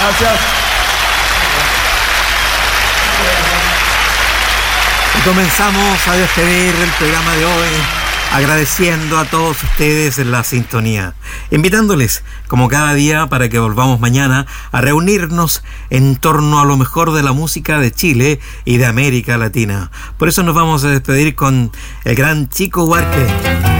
Gracias. Y comenzamos a despedir el programa de hoy, agradeciendo a todos ustedes la sintonía, invitándoles como cada día para que volvamos mañana a reunirnos en torno a lo mejor de la música de Chile y de América Latina. Por eso nos vamos a despedir con el gran Chico Huarque.